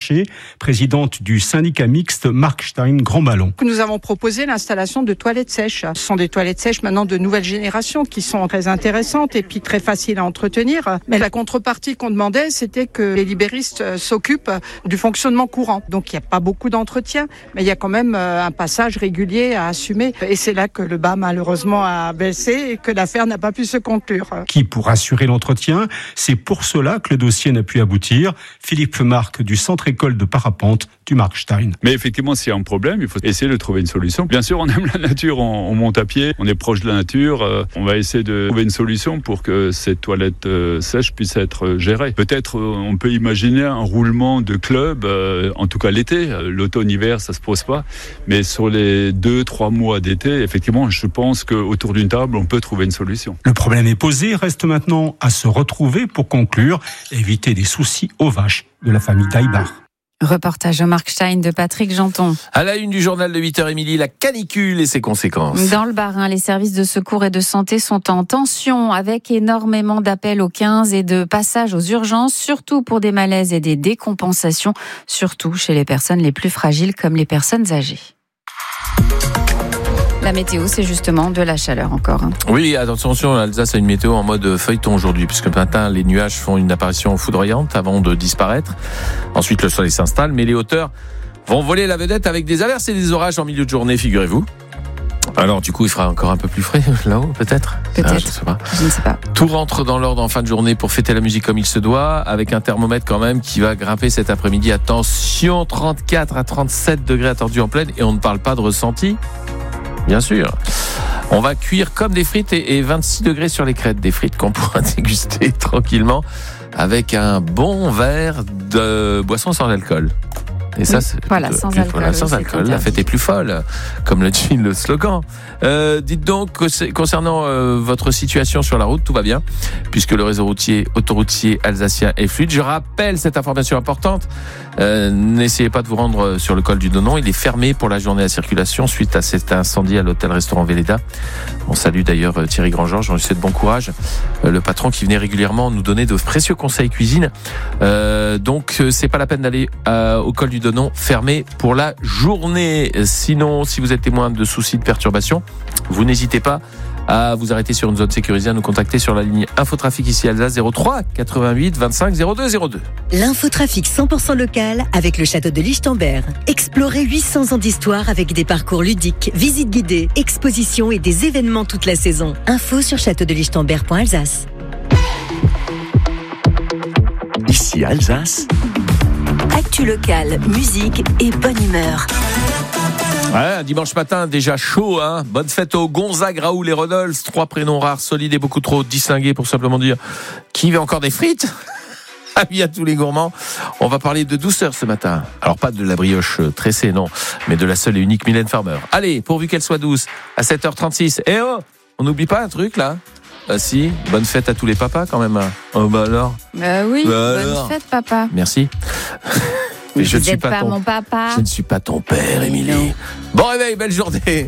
Larcher, présidente du syndicat mixte Markstein Grand Ballon. Nous avons proposé l'installation de toilettes sèches. Ce sont des toilettes sèches maintenant de nouvelle génération qui sont très intéressantes et puis très faciles à entretenir. Mais la contrepartie qu'on demandait, c'était que les libéristes s'occupent du fonctionnement courant. Donc il n'y a pas beaucoup d'entretien, mais il y a quand même un passage régulier à assumer. Et c'est là que le bas malheureusement a baissé et que l'affaire n'a pas pu se conclure. Qui pour assurer l'entretien, c'est pour cela que le dossier n'a pu aboutir. Philippe Marc du centre école de parapente du Markstein. Mais effectivement, s'il y a un problème, il faut essayer de trouver une solution. Bien sûr, on aime la nature, on monte à pied, on est proche de la nature. On va essayer de trouver une solution pour que cette toilette sèche puisse être gérée. Peut-être on peut imaginer un roulement de club, en tout cas l'été. L'automne-hiver, ça se pose pas. Mais sur les 2-3 mois d'été, effectivement, je pense qu'autour d'une table, on peut trouver une solution. Le problème est posé, reste maintenant à se retrouver pour conclure et éviter des soucis aux vaches de la famille Daibach. Reportage au Markstein de Patrick Janton. À la une du journal de 8h, Émilie, la canicule et ses conséquences. Dans le Bas-Rhin, les services de secours et de santé sont en tension avec énormément d'appels au 15 et de passages aux urgences, surtout pour des malaises et des décompensations, surtout chez les personnes les plus fragiles comme les personnes âgées. La météo, c'est justement de la chaleur encore. Oui, attention, l'Alsace a une météo en mode feuilleton aujourd'hui, puisque le matin, les nuages font une apparition foudroyante avant de disparaître. Ensuite, le soleil s'installe, mais les hauteurs vont voler la vedette avec des averses et des orages en milieu de journée, figurez-vous. Alors, du coup, il fera encore un peu plus frais là-haut, peut-être. Peut-être. Je ne sais pas. Tout rentre dans l'ordre en fin de journée pour fêter la musique comme il se doit, avec un thermomètre quand même qui va grimper cet après-midi. Attention, 34 à 37 degrés attendus en pleine, et on ne parle pas de ressenti. Bien sûr. On va cuire comme des frites et 26 degrés sur les crêtes, des frites qu'on pourra déguster tranquillement avec un bon verre de boisson sans alcool. Et ça, c'est sans alcool. La fête est plus folle, comme le dit le slogan. Dites donc, concernant votre situation sur la route, tout va bien, puisque le réseau autoroutier alsacien est fluide. Je rappelle cette information importante. N'essayez pas de vous rendre sur le col du Donon. Il est fermé pour la journée à circulation suite à cet incendie à l'hôtel-restaurant Véleda. On salue d'ailleurs Thierry Grandgeorges. On lui souhaite bon courage. Le patron qui venait régulièrement nous donner de précieux conseils cuisine. Donc, c'est pas la peine d'aller au col du Donon, fermé pour la journée. Sinon, si vous êtes témoin de soucis de perturbation, vous n'hésitez pas à vous arrêter sur une zone sécurisée, à nous contacter sur la ligne Infotrafic ici Alsace 03 88 25 02 02. L'infotrafic 100% local avec le château de Lichtenberg. Explorez 800 ans d'histoire avec des parcours ludiques, visites guidées, expositions et des événements toute la saison. Info sur châteaudelichtenberg.alsace. Ici Alsace. Actu locale, musique et bonne humeur. Ouais, dimanche matin, déjà chaud, hein. Bonne fête aux Gonzague, Raoul et Rodolphe. 3 prénoms rares, solides et beaucoup trop distingués pour simplement dire qui veut encore des frites. Avis à tous les gourmands. On va parler de douceur ce matin. Alors pas de la brioche tressée, non, mais de la seule et unique Mylène Farmer. Allez, pourvu qu'elle soit douce, à 7h36. Eh oh, on n'oublie pas un truc là? Ah si, bonne fête à tous les papas quand même. Oh bah alors. Oui, bonne fête papa. Merci. Mais je ne suis pas mon papa. Je ne suis pas ton père, Émilie. Bon réveil, belle journée.